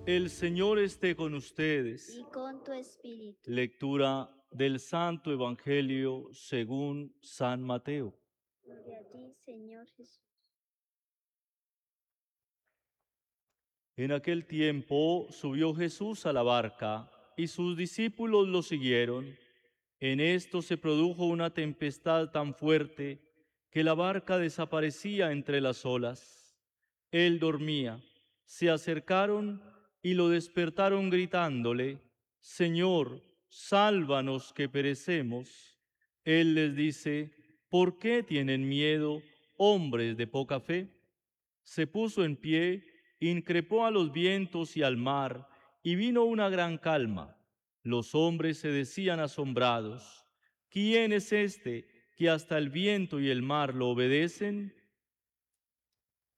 El Señor esté con ustedes. y con tu espíritu. Lectura del Santo Evangelio según San Mateo. Gloria a ti, Señor Jesús. En aquel tiempo subió Jesús a la barca y sus discípulos lo siguieron. En esto se produjo una tempestad tan fuerte que la barca desaparecía entre las olas. Él dormía. Se acercaron y lo despertaron gritándole: Señor, sálvanos que perecemos. Él les dice: ¿por qué tienen miedo, hombres de poca fe? Se puso en pie, increpó a los vientos y al mar, y vino una gran calma. Los hombres se decían asombrados: ¿quién es este que hasta el viento y el mar lo obedecen?